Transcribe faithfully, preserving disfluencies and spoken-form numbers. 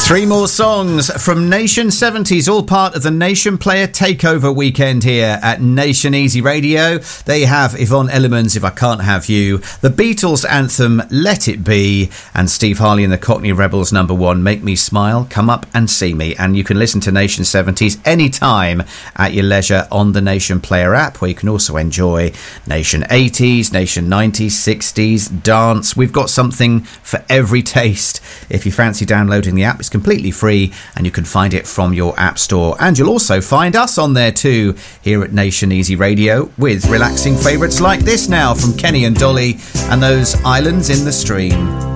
Three more songs from Nation seventies, all part of the Nation Player Takeover weekend here at Nation Easy Radio. They have Yvonne Elliman's If I Can't Have You, the Beatles anthem Let It Be, and Steve Harley and the Cockney Rebels number one, Make Me Smile, Come Up and See Me. And you can listen to Nation seventies anytime at your leisure on the Nation Player app, where you can also enjoy Nation eighties, Nation nineties, sixties, dance. We've got something for every taste. If you fancy downloading the app, it's completely free and you can find it from your app store. And you'll also find us on there too, here at Nation Easy Radio, with relaxing favourites like this now from Kenny and Dolly and those Islands in the Stream.